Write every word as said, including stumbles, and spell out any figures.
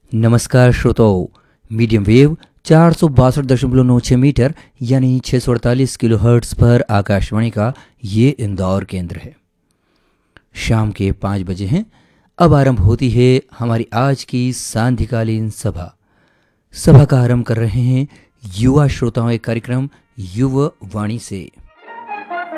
नमस्कार श्रोताओं, medium wave चार सौ बासठ दशमलव नौ छः मीटर यानी छः सौ अड़तालीस किलो हर्ट्स पर आकाशवाणी का ये इंदौर केंद्र है। शाम के पाँच बजे हैं। अब आरंभ होती है हमारी आज की सांध्यकालीन सभा। सभा का आरंभ कर रहे हैं युवा श्रोताओं एक कार्यक्रम युवा वाणी से।